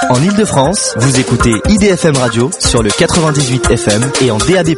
En Ile-de-France, vous écoutez IDFM Radio sur le 98 FM et en DAB+.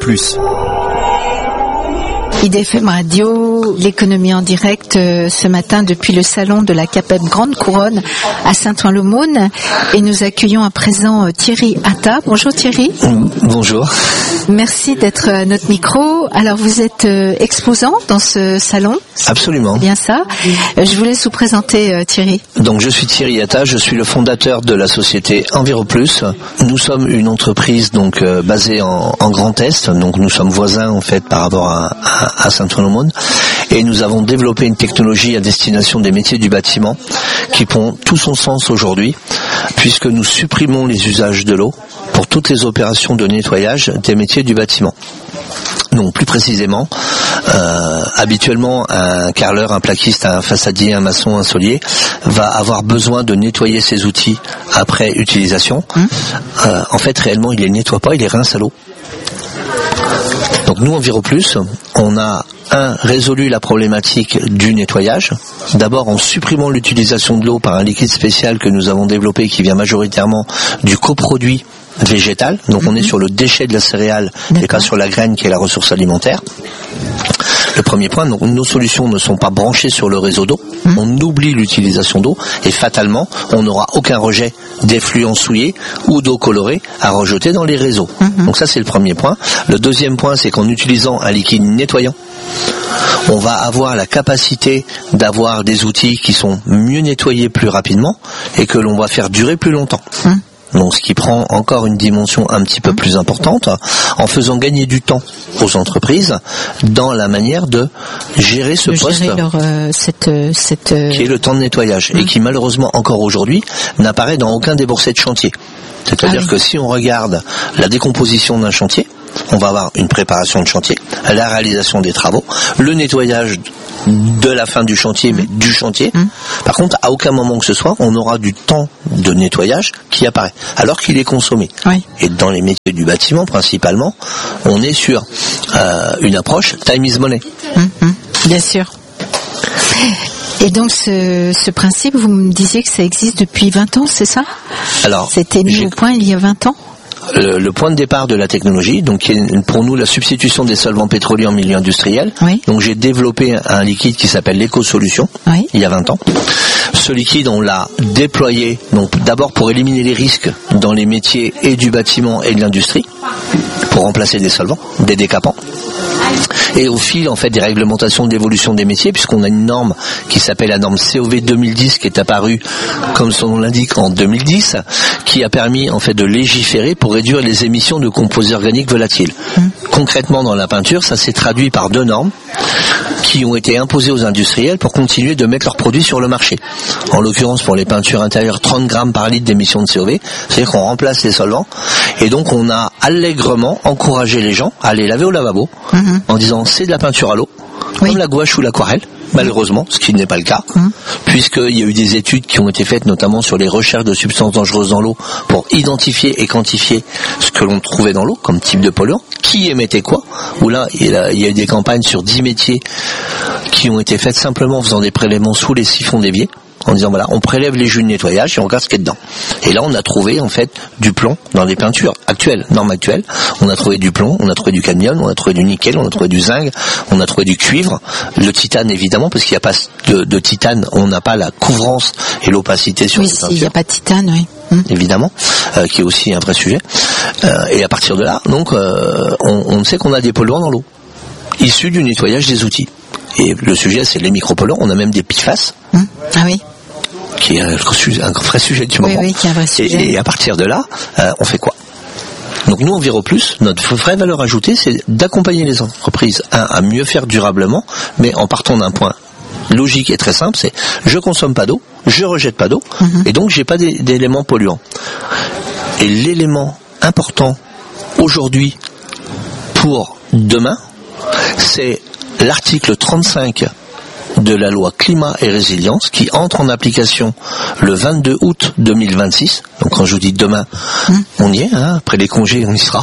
IDFM Radio, l'économie en direct ce matin depuis le salon de la CAPEB Grande Couronne à Saint-Ouen-l'Aumône. Et nous accueillons à présent Thierry Atta. Bonjour Thierry. Bonjour. Merci d'être à notre micro. Alors vous êtes exposant dans ce salon. Absolument. C'est bien ça. Je vous laisse vous présenter Thierry. Donc je suis Thierry Atta, je suis le fondateur de la société EnviroPlus. Nous sommes une entreprise donc basée en Grand Est, donc nous sommes voisins en fait par rapport à Saint-Ouen-l'Aumône, et nous avons développé une technologie à destination des métiers du bâtiment qui prend tout son sens aujourd'hui, puisque nous supprimons les usages de l'eau pour toutes les opérations de nettoyage des métiers du bâtiment. Donc plus précisément, habituellement un carreleur, un plaquiste, un façadier, un maçon, un solier va avoir besoin de nettoyer ses outils après utilisation. En fait réellement il les nettoie pas, il les rince à l'eau. Donc nous, EnviroPlus, on a résolu la problématique du nettoyage. D'abord en supprimant l'utilisation de l'eau par un liquide spécial que nous avons développé qui vient majoritairement du coproduit végétal. Donc on est sur le déchet de la céréale et pas sur la graine qui est la ressource alimentaire. Le premier point, donc nos solutions ne sont pas branchées sur le réseau d'eau. On oublie l'utilisation d'eau et fatalement, on n'aura aucun rejet d'effluents souillés ou d'eau colorée à rejeter dans les réseaux. Donc ça, c'est le premier point. Le deuxième point, c'est qu'en utilisant un liquide nettoyant, on va avoir la capacité d'avoir des outils qui sont mieux nettoyés plus rapidement et que l'on va faire durer plus longtemps. Donc ce qui prend encore une dimension un petit peu plus importante, en faisant gagner du temps aux entreprises dans la manière de gérer ce poste qui est le temps de nettoyage et qui malheureusement encore aujourd'hui n'apparaît dans aucun des boursiers de chantier. C'est-à-dire que si on regarde la décomposition d'un chantier, on va avoir une préparation de chantier, la réalisation des travaux, le nettoyage de la fin du chantier, mais du chantier. Par contre, à aucun moment que ce soit, on aura du temps de nettoyage qui apparaît, alors qu'il est consommé. Oui. Et dans les métiers du bâtiment, principalement, on est sur une approche time is money. Bien sûr. Et donc ce principe, vous me disiez que ça existe depuis 20 ans, c'est ça ? Alors, c'était mis au point il y a 20 ans ? Le point de départ de la technologie, donc qui est pour nous la substitution des solvants pétroliers en milieu industriel. Oui. Donc j'ai développé un liquide qui s'appelle l'éco-solution il y a 20 ans. Ce liquide, on l'a déployé donc d'abord pour éliminer les risques dans les métiers et du bâtiment et de l'industrie, pour remplacer des solvants, des décapants. Et au fil en fait des réglementations d'évolution des métiers, puisqu'on a une norme qui s'appelle la norme COV 2010 qui est apparue, comme son nom l'indique, en 2010, qui a permis en fait de légiférer pour réduire les émissions de composés organiques volatiles. Concrètement dans la peinture, ça s'est traduit par 2 normes qui ont été imposées aux industriels pour continuer de mettre leurs produits sur le marché. En l'occurrence pour les peintures intérieures, 30 grammes par litre d'émissions de COV, c'est-à-dire qu'on remplace les solvants, et donc on a allègrement encouragé les gens à les laver au lavabo en disant c'est de la peinture à l'eau, comme la gouache ou l'aquarelle, malheureusement, ce qui n'est pas le cas, puisqu'il y a eu des études qui ont été faites notamment sur les recherches de substances dangereuses dans l'eau pour identifier et quantifier ce que l'on trouvait dans l'eau comme type de polluant, qui émettait quoi, où là il y a eu des campagnes sur 10 métiers qui ont été faites simplement en faisant des prélèvements sous les siphons d'évier, en disant voilà, on prélève les jus de nettoyage et on regarde ce qu'il y a dedans. Et là on a trouvé en fait du plomb dans les peintures actuelles, normes actuelles. On a trouvé du plomb, on a trouvé du cadmium, on a trouvé du nickel, on a trouvé du zinc, on a trouvé du cuivre, le titane évidemment, parce qu'il n'y a pas de titane, on n'a pas la couvrance et l'opacité sur les peintures. Oui, il n'y a pas de titane, oui. Évidemment, qui est aussi un vrai sujet. Et à partir de là, donc, on sait qu'on a des polluants dans l'eau, issus du nettoyage des outils. Et le sujet, c'est les micropolluants. On a même des PFAS. Ah oui. Qui est un vrai sujet du moment. Oui, qui est un vrai sujet. Et à partir de là, on fait quoi ? Donc nous, EnviroPlus, notre vraie valeur ajoutée, c'est d'accompagner les entreprises à mieux faire durablement, mais en partant d'un point logique et très simple, c'est je consomme pas d'eau, je rejette pas d'eau, et donc j'ai pas d'éléments polluants. Et l'élément important aujourd'hui pour demain, c'est l'article 35 de la loi climat et résilience qui entre en application le 22 août 2026. Donc quand je vous dis demain, on y est, après les congés on y sera.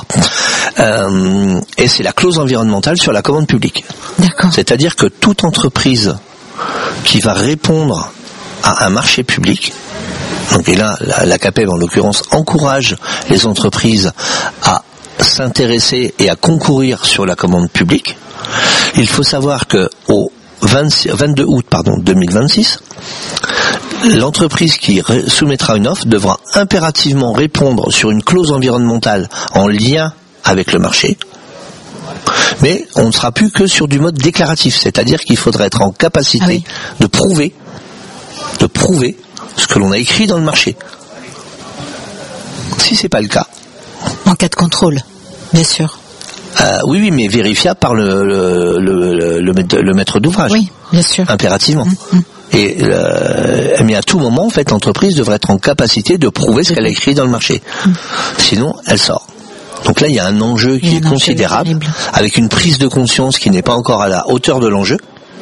Et c'est la clause environnementale sur la commande publique. D'accord. C'est-à-dire que toute entreprise qui va répondre à un marché public Donc, et là, la CAPEB, en l'occurrence, encourage les entreprises à s'intéresser et à concourir sur la commande publique. Il faut savoir que au 22 août 2026, l'entreprise qui soumettra une offre devra impérativement répondre sur une clause environnementale en lien avec le marché. Mais on ne sera plus que sur du mode déclaratif, c'est-à-dire qu'il faudrait être en capacité de prouver ce que l'on a écrit dans le marché. Si c'est pas le cas, en cas de contrôle, bien sûr. Oui, mais vérifiable par le maître d'ouvrage. Oui, bien sûr. Impérativement. Et mais à tout moment, en fait, l'entreprise devrait être en capacité de prouver ce qu'elle a écrit dans le marché. Sinon, elle sort. Donc là, il y a un enjeu qui est considérable, avec une prise de conscience qui n'est pas encore à la hauteur de l'enjeu.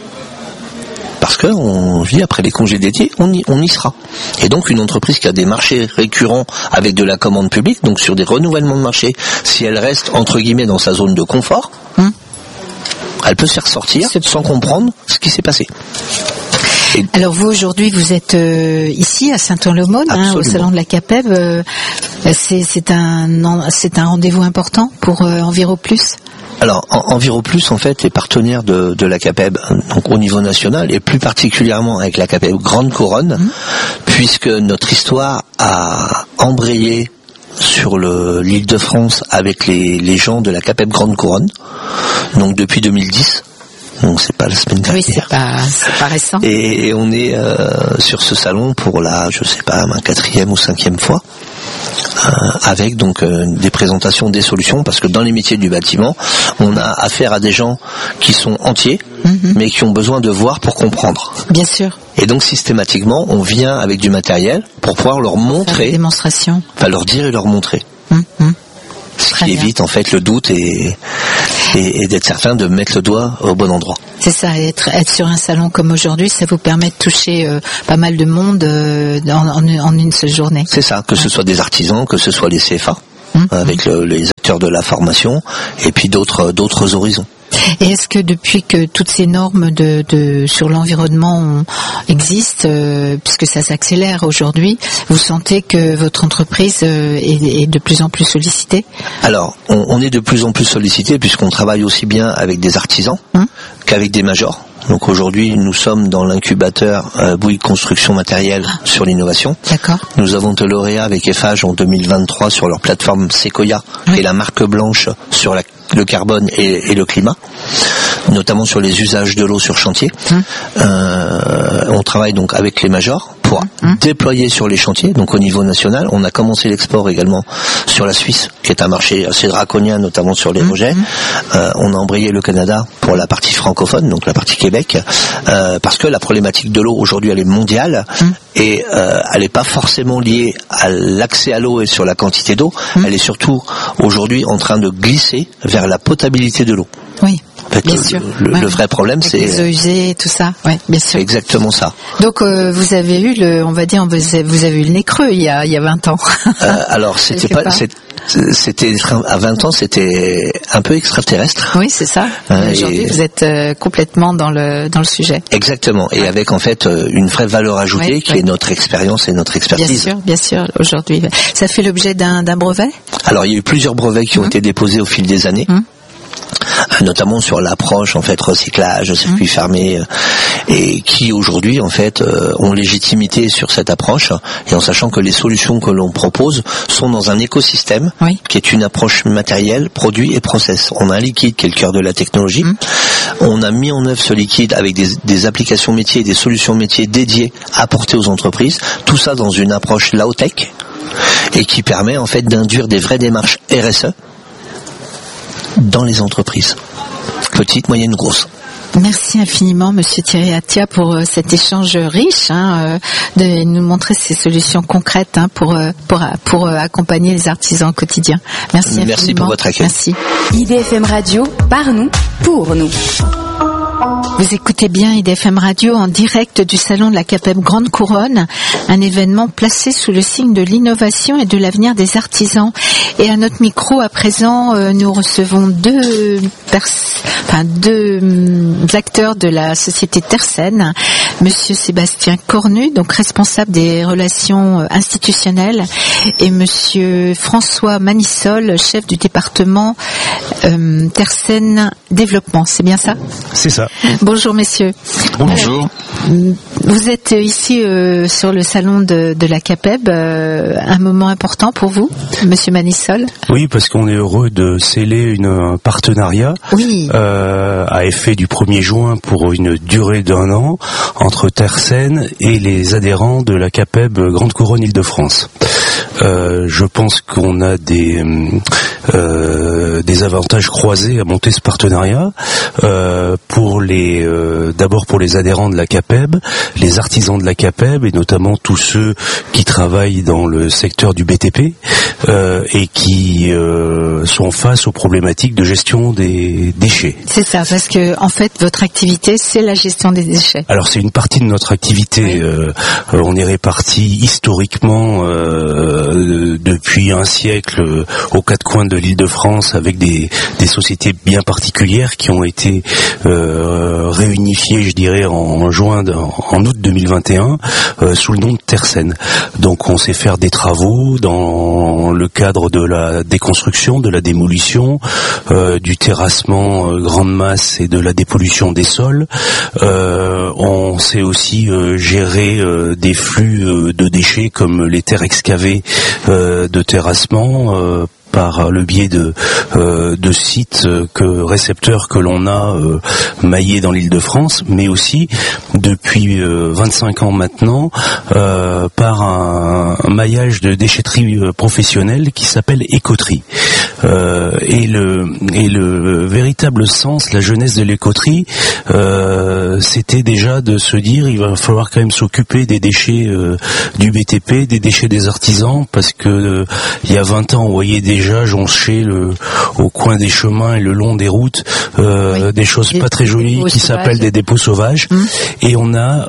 Parce que, je dis, après les congés d'été, on y sera. Et donc, une entreprise qui a des marchés récurrents avec de la commande publique, donc sur des renouvellements de marché, si elle reste, entre guillemets, dans sa zone de confort, elle peut se faire sortir sans comprendre ce qui s'est passé. Alors vous, aujourd'hui, vous êtes ici à Saint-Ouen-l'Aumône, au salon de la CAPEB. C'est un rendez-vous important pour EnviroPlus. Alors, EnviroPlus, en fait, est partenaire de la CAPEB, donc au niveau national, et plus particulièrement avec la CAPEB Grande Couronne, puisque notre histoire a embrayé sur l'Île-de-France avec les gens de la CAPEB Grande Couronne, donc depuis 2010. Donc c'est pas la semaine dernière. Oui, c'est pas récent. Et on est sur ce salon pour ma 4e ou 5e fois, avec donc des présentations, des solutions, parce que dans les métiers du bâtiment, on a affaire à des gens qui sont entiers, mais qui ont besoin de voir pour comprendre. Bien sûr. Et donc systématiquement, on vient avec du matériel pour pouvoir leur montrer, démonstration, enfin leur dire et leur montrer. Ce qui évite en fait le doute et d'être certain de mettre le doigt au bon endroit. C'est ça, être sur un salon comme aujourd'hui, ça vous permet de toucher pas mal de monde en une seule journée. C'est ça, que ce soit des artisans, que ce soit les CFA, avec les acteurs de la formation, et puis d'autres horizons. Et est-ce que depuis que toutes ces normes sur l'environnement existent, puisque ça s'accélère aujourd'hui, vous sentez que votre entreprise est de plus en plus sollicitée ? Alors, on est de plus en plus sollicité puisqu'on travaille aussi bien avec des artisans qu'avec des majors. Donc aujourd'hui, nous sommes dans l'incubateur Bouygues Construction Matérielle sur l'innovation. D'accord. Nous avons été lauréats avec Eiffage en 2023 sur leur plateforme Sequoia, qui est la marque blanche sur le carbone et le climat, notamment sur les usages de l'eau sur chantier. On travaille donc avec les majors pour déployer sur les chantiers, donc au niveau national. On a commencé l'export également sur la Suisse, qui est un marché assez draconien, notamment sur les rejets. On a embrayé le Canada pour la partie francophone, donc la partie Québec, parce que la problématique de l'eau aujourd'hui elle est mondiale et elle n'est pas forcément liée à l'accès à l'eau et sur la quantité d'eau. Elle est surtout aujourd'hui en train de glisser vers la potabilité de l'eau. Oui. En fait, bien sûr. Le vrai problème, c'est les eaux usées et tout ça. Ouais, bien sûr. Exactement ça. Donc vous avez eu vous avez eu le nez creux il y a 20 ans. Alors c'était à 20 ans, c'était un peu extraterrestre. Oui, c'est ça. Aujourd'hui, vous êtes complètement dans le sujet. Exactement. Et avec en fait une vraie valeur ajoutée qui est notre expérience et notre expertise. Bien sûr. Aujourd'hui, ça fait l'objet d'un brevet. Alors il y a eu plusieurs brevets qui ont été déposés au fil des années. Notamment sur l'approche en fait recyclage, circuit fermé, et qui aujourd'hui en fait ont légitimité sur cette approche, et en sachant que les solutions que l'on propose sont dans un écosystème qui est une approche matérielle, produit et process. On a un liquide qui est le cœur de la technologie. On a mis en œuvre ce liquide avec des applications métiers et des solutions métiers dédiées apportées aux entreprises. Tout ça dans une approche low-tech et qui permet en fait d'induire des vraies démarches RSE dans les entreprises, petites, moyennes, grosses. Merci infiniment, Monsieur Thierry Attia, pour cet échange riche, de nous montrer ces solutions concrètes pour accompagner les artisans au quotidien. Merci infiniment. Merci pour votre accueil. Merci. IDFM Radio, par nous, pour nous. Vous écoutez bien IDFM Radio en direct du salon de la CAPEB Grande Couronne, un événement placé sous le signe de l'innovation et de l'avenir des artisans. Et à notre micro, à présent, nous recevons deux acteurs de la société Tersen, Monsieur Sébastien Cornu, donc responsable des relations institutionnelles, et Monsieur François Manissol, chef du département Tersen Développement. C'est bien ça ? C'est ça. Bonjour messieurs. Bonjour. Vous êtes ici sur le salon de la CAPEB, un moment important pour vous, Monsieur Manissol ? Oui, parce qu'on est heureux de sceller un partenariat à effet du 1er juin pour une durée d'1 an entre Tersen et les adhérents de la CAPEB Grande Couronne Île-de-France. Je pense qu'on a des avantages croisés à monter ce partenariat. D'abord pour les adhérents de la CAPEB, les artisans de la CAPEB et notamment tous ceux qui travaillent dans le secteur du BTP et qui sont face aux problématiques de gestion des déchets. C'est ça, parce que en fait votre activité c'est la gestion des déchets. Alors c'est une partie de notre activité. Oui. On est répartis historiquement depuis un siècle aux quatre coins de l'Île-de-France avec des sociétés bien particulières qui ont été réunifiées, je dirais, en août 2021 sous le nom de Tersen. Donc on sait faire des travaux dans le cadre de la déconstruction, de la démolition, du terrassement grande masse et de la dépollution des sols. On sait aussi gérer des flux de déchets comme les terres excavées de terrassement par le biais de sites récepteurs que l'on a maillés dans l'Île-de-France, mais aussi depuis 25 ans maintenant par un maillage de déchetterie professionnelle qui s'appelle Écoterie. Et le véritable sens, la jeunesse de l'écoterie, c'était déjà de se dire il va falloir quand même s'occuper des déchets du BTP, des déchets des artisans, parce que il y a 20 ans on voyait déjà joncher au coin des chemins et le long des routes des choses pas très jolies qui s'appellent des dépôts sauvages. Et on a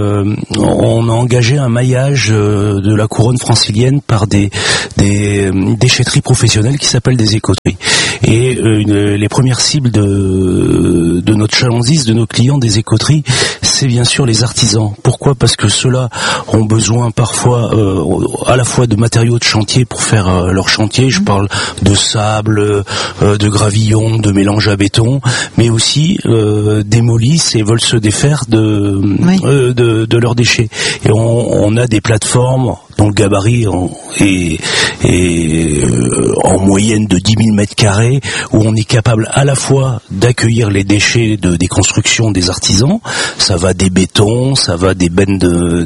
engagé un maillage de la couronne francilienne par des déchetteries professionnelles qui s'appellent des écoteries. Et les premières cibles de notre chalandise, de nos clients des écoteries, c'est bien sûr les artisans. Pourquoi ? Parce que ceux-là ont besoin parfois à la fois de matériaux de chantier pour faire leur chantier. Je parle de sable, de gravillon, de mélange à béton, mais aussi démolissent et veulent se défaire de leurs déchets. Et on a des plateformes dont le gabarit est en moyenne de 10 000 mètres carrés, où on est capable à la fois d'accueillir les déchets de déconstruction des artisans. Ça va des bétons, ça va des bennes de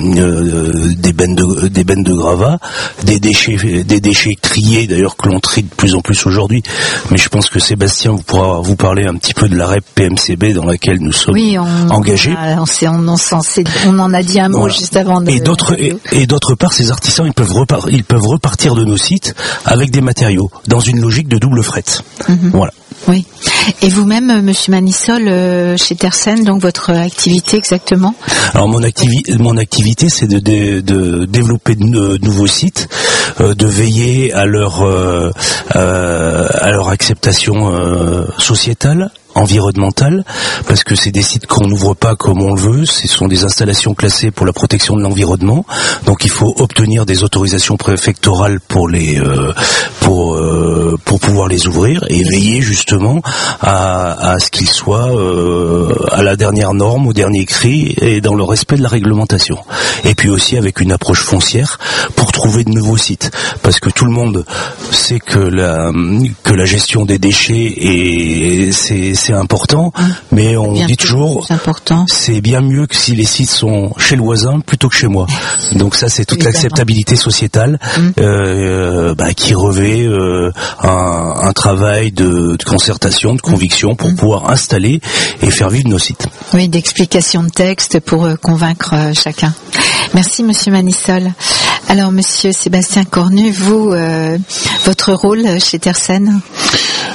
gravats, des déchets triés d'ailleurs que l'on trie de plus en plus aujourd'hui. Mais je pense que Sébastien pourra vous parler un petit peu de la REP PMCB dans laquelle nous sommes engagés. On en a dit un mot juste avant. Et d'autre part, ces artisans, ils peuvent repartir de nos sites avec des matériaux dans une logique de double fret. Voilà. Oui. Et vous-même, Monsieur Manissol, chez Tersen, donc votre activité exactement ? Alors mon activité, c'est de développer de nouveaux sites, de veiller à leur acceptation sociétale, environnementale, parce que c'est des sites qu'on n'ouvre pas comme on le veut, ce sont des installations classées pour la protection de l'environnement, donc il faut obtenir des autorisations préfectorales pour pouvoir les ouvrir et veiller justement à ce qu'ils soient à la dernière norme, au dernier cri et dans le respect de la réglementation. Et puis aussi avec une approche foncière pour trouver de nouveaux sites, parce que tout le monde sait que la gestion des déchets c'est important, mais on dit toujours c'est bien mieux que si les sites sont chez le voisin plutôt que chez moi. Donc ça c'est toute l'acceptabilité sociétale qui revêt un travail de concertation, de conviction pour pouvoir installer et faire vivre nos sites. Oui, d'explication de texte pour convaincre chacun. Merci Monsieur Manissol. Alors Monsieur Sébastien Cornu, vous, votre rôle chez Tersen ?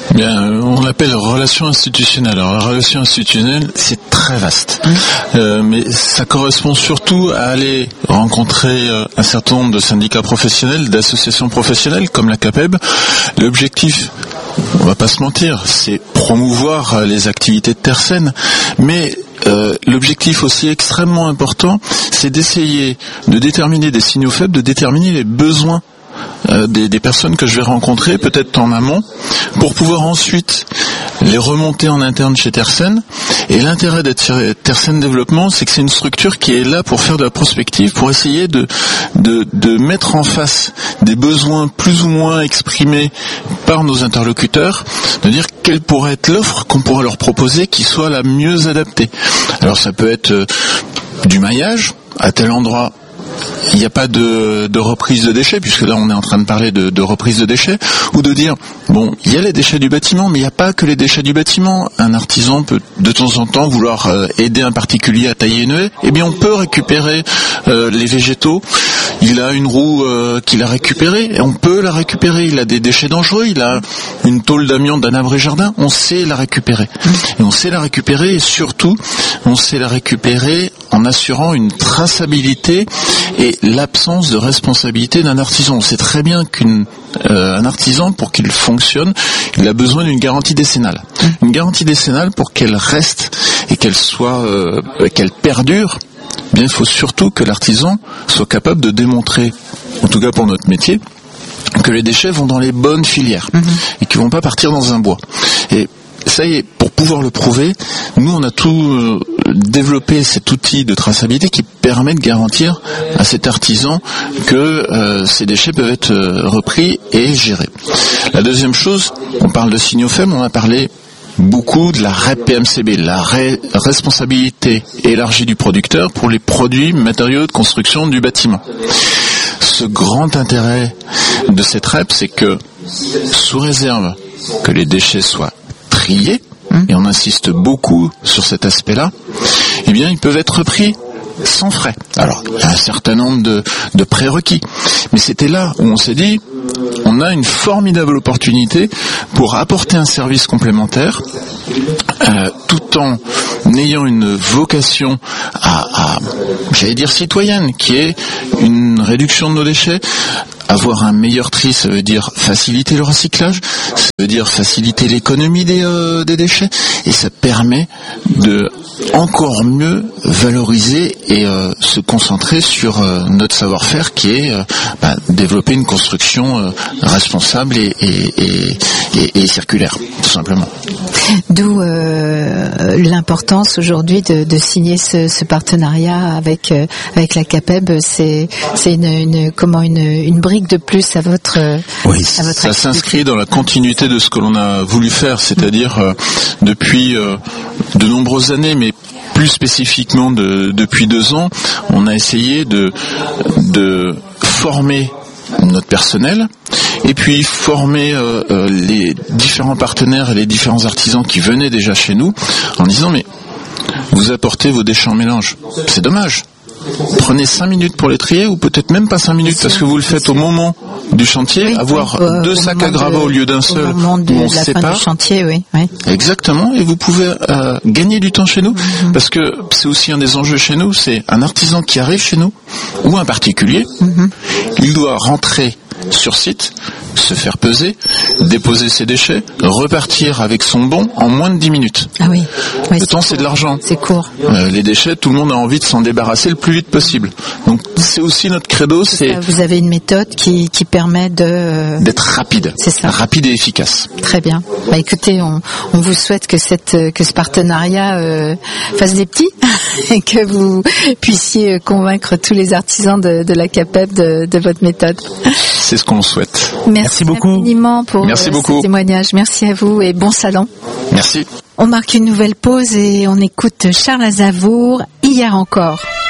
Bien, on l'appelle relation institutionnelle. Alors, la relation institutionnelle, c'est très vaste. Mais ça correspond surtout à aller rencontrer un certain nombre de syndicats professionnels, d'associations professionnelles comme la CAPEB. L'objectif, on va pas se mentir, c'est promouvoir les activités de Tersen, mais l'objectif aussi extrêmement important, c'est d'essayer de déterminer des signaux faibles, de déterminer les besoins des personnes que je vais rencontrer, peut-être en amont, pour pouvoir ensuite les remonter en interne chez Tersen. Et l'intérêt d'être chez Tersen Développement, c'est que c'est une structure qui est là pour faire de la prospective, pour essayer de mettre en face des besoins plus ou moins exprimés par nos interlocuteurs, de dire quelle pourrait être l'offre qu'on pourrait leur proposer qui soit la mieux adaptée. Alors ça peut être du maillage, à tel endroit il n'y a pas de reprise de déchets, puisque là on est en train de parler de reprise de déchets, ou de dire, bon, il y a les déchets du bâtiment, mais il n'y a pas que les déchets du bâtiment. Un artisan peut de temps en temps vouloir aider un particulier à tailler une haie, eh bien on peut récupérer les végétaux. Il a une roue qu'il a récupérée, et on peut la récupérer. Il a des déchets dangereux, il a une tôle d'amiante d'un abri jardin, on sait la récupérer. Et on sait la récupérer, et surtout, on sait la récupérer en assurant une traçabilité et l'absence de responsabilité d'un artisan. On sait très bien qu'un artisan, pour qu'il fonctionne, il a besoin d'une garantie décennale. Une garantie décennale, pour qu'elle reste et qu'elle perdure, eh bien, il faut surtout que l'artisan soit capable de démontrer, en tout cas pour notre métier, que les déchets vont dans les bonnes filières et qu'ils ne vont pas partir dans un bois. Et ça y est, pour pouvoir le prouver, nous on a tout développé cet outil de traçabilité qui permet de garantir à cet artisan que ces déchets peuvent être repris et gérés. La deuxième chose, on parle de signaux faibles, on a parlé beaucoup de la REP PMCB, la responsabilité élargie du producteur pour les produits, matériaux de construction du bâtiment. Ce grand intérêt de cette REP, c'est que, sous réserve que les déchets soient triés, et on insiste beaucoup sur cet aspect-là, eh bien, ils peuvent être repris sans frais. Alors, il y a un certain nombre de prérequis, mais c'était là où on s'est dit, on a une formidable opportunité pour apporter un service complémentaire, tout en ayant une vocation j'allais dire citoyenne, qui est une réduction de nos déchets. Avoir un meilleur tri, ça veut dire faciliter le recyclage, ça veut dire faciliter l'économie des déchets, et ça permet de encore mieux valoriser et se concentrer sur notre savoir-faire, qui est développer une construction responsable et circulaire, tout simplement. D'où l'importance aujourd'hui de signer ce partenariat avec la CAPEB. C'est une brique de plus à votre ça activité. S'inscrit dans la continuité de ce que l'on a voulu faire, c'est-à-dire depuis de nombreuses années, mais plus spécifiquement depuis 2 ans, on a essayé de former notre personnel, et puis former les différents partenaires et les différents artisans qui venaient déjà chez nous, en disant, mais vous apportez vos déchets en mélange, c'est dommage. Prenez 5 minutes pour les trier, ou peut-être même pas 5 minutes, parce que vous le faites au moment du chantier, oui, avoir 2 sacs à gravat au lieu d'un seul, où on se sépare. Chantier, oui. Exactement, et vous pouvez gagner du temps chez nous, parce que c'est aussi un des enjeux chez nous, c'est un artisan qui arrive chez nous, ou un particulier, il doit rentrer sur site, se faire peser, déposer ses déchets, repartir avec son bon en moins de 10 minutes. Ah oui. Le temps, c'est de l'argent. C'est court. Les déchets, tout le monde a envie de s'en débarrasser le plus vite possible. Donc c'est aussi notre credo. Vous avez une méthode qui permet d'être rapide. C'est ça. Rapide et efficace. Très bien. Écoutez, on vous souhaite que ce partenariat fasse des petits et que vous puissiez convaincre tous les artisans de la CAPEB de votre méthode. C'est ce qu'on souhaite. Merci beaucoup infiniment pour ce témoignage. Merci à vous et bon salon. Merci. On marque une nouvelle pause et on écoute Charles Aznavour, Hier encore.